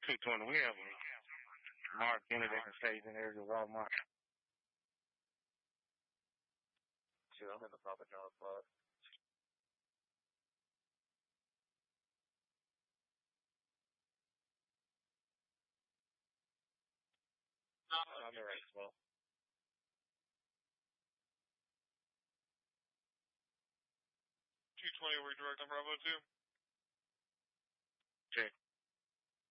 220. We have a Mark Kennedy station there at Walmart. Shoot, I'm in the Papa John's spot. I'm in right spot. 220, we're direct on Bravo 2. Check.